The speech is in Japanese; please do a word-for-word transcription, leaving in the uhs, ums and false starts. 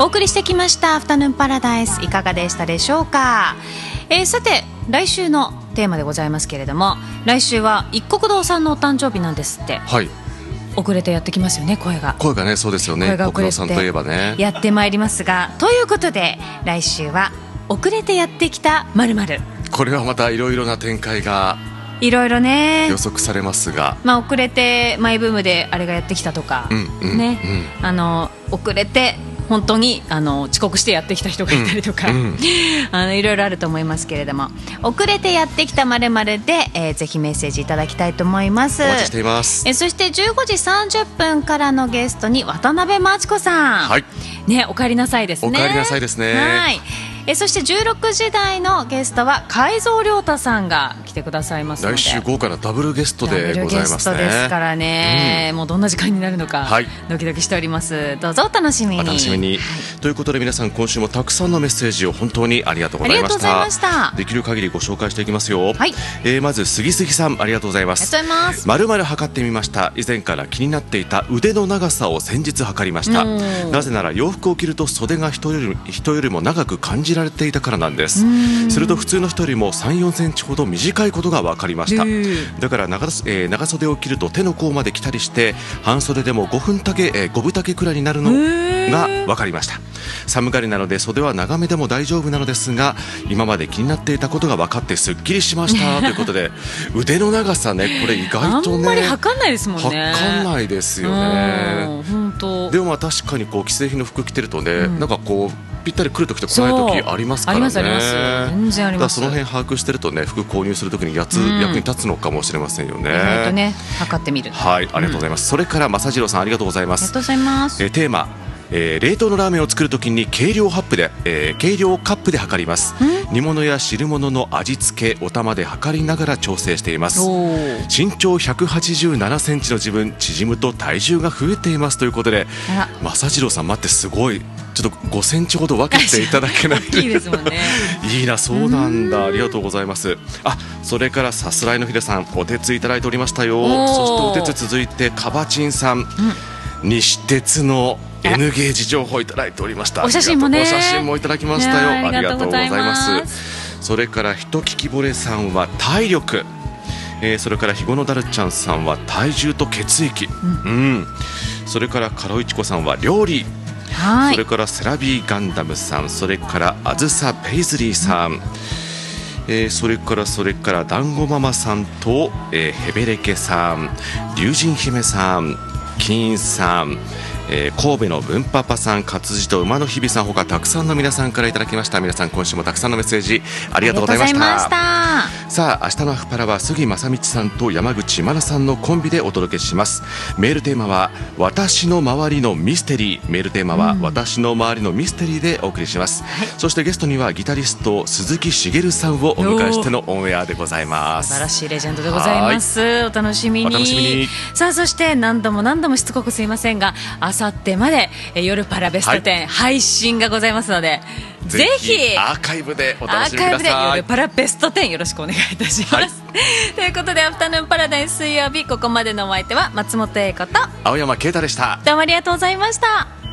送りしてきましたアフタヌーンパラダイス、いかがでしたでしょうか。えー、さて来週のテーマでございますけれども、来週は一国堂さんのお誕生日なんですって。 はい、 遅れてやってきますよね。声が声がね、そうですよね。 声が遅れて一国堂さんといえばね、 やってまいりますが、ということで来週は遅れてやってきた〇〇。 これはまたいろいろな展開がいろいろね予測されますが、 まあ、遅れてマイブームであれがやってきたとか、 うんうんね、 うん、 あの遅れて本当にあの遅刻してやってきた人がいたりとか、うんうん、あのいろいろあると思いますけれども、遅れてやってきた〇〇で、えー、ぜひメッセージいただきたいと思います。 お待ちしています。 えー、そしてじゅうごじさんじゅっぷんからのゲストに渡辺真知子さん、 はい、 ね、お帰りなさいですね。 お帰りなさいですね。 はい、えそしてじゅうろくじ台のゲストは海蔵亮太さんが来てくださいますので、 来週豪華なダブルゲストでございますね。 ダブルゲストですからね、うん、もうどんな時間になるのか、はい、ドキドキしております。どうぞお楽しみに。 お楽しみに、はい、ということで皆さん、今週もたくさんのメッセージを本当にありがとうございました。ありがとうございました。できる限りご紹介していきますよ。はい、えー、まず杉杉さん、ありがとうございます。 ありがとうございます。 まるまる測ってみました。以前から気になっていた腕の長さを先日測りました。なぜなら洋服を着ると袖が人より、人よりも長く感じられていたからなんです。すると普通の人よりも さん、よんセンチほど短いことが分かりました。だから 長,、えー、長袖を着ると手の甲まで来たりして、半袖でもごふん丈、えー、ご分丈くらいになるのが分かりました。寒がりなので袖は長めでも大丈夫なのですが、今まで気になっていたことが分かってすっきりしましたということで、腕の長さね、これ意外とね、 あんまり測んないですもんね。 測んないですよね。 本当。 でもまあ確かにこう既製品の服着てるとね、うん、なんかこうぴったり来る時と来ない時ありますからね。 ありますあります。全然あります。 だからその辺把握してるとね、服購入する時にやつ、うん、役に立つのかもしれませんよね。 意外とね、測ってみる。 はい、ありがとうございます。うん、それから正次郎さん、ありがとうございます。 ありがとうございます。 えー、テーマ、えー、冷凍のラーメンを作るときに計量ハップで、えー、計量カップで測ります。煮物や汁物の味付け、お玉で測りながら調整しています。身長ひゃくはちじゅうななセンチの自分、縮むと体重が増えていますということで、正次郎さん、待って、すごいちょっとごセンチほど分けていただけないいいですもんね。 いいな、そうなんだ、ありがとうございます。あ、それからさすらいのひでさん、お手ついただいておりましたよ。そしてお手つ続いてかばちんさん、うん、西鉄の N ゲージ情報いただいておりました。 お写真もね、 お写真もいただきましたよ。ありがとうございます。 ます。 それからひとききぼれさんは体力、えー、それからひごのだるちゃんさんは体重と血液、うんうん、それからカロイチコさんは料理、はい、それからセラビーガンダムさん、それからあずさペイズリーさん、うん、えー、それからそれからだんごママさんと、えー、ヘベレケさん、龍神姫さん、金さん、えー、神戸の文パパさん、活字と馬の日々さん、ほかたくさんの皆さんからいただきました。皆さん、今週もたくさんのメッセージありがとうございました。したさあ、明日のアフパラは杉正道さんと山口真奈さんのコンビでお届けします。メールテーマは私の周りのミステリー、メールテーマは、うん、私の周りのミステリーでお送りします、はい、そしてゲストにはギタリスト鈴木茂さんをお迎えしてのオンエアでございます。 素晴らしいレジェンドでございます。お楽しみに。 お楽しみに。 さあ、そして何度も何度もしつこくすいませんが、あさってまで夜パラベストテン、はい、配信がございますので、ぜひアーカイブでお楽しみください。 アーカイブで夜パラベストテンよろしくお願いいたします、はい、ということでアフタヌーンパラダイス水曜日、ここまでのお相手は松本英子と青山啓太でした。 どうもありがとうございました。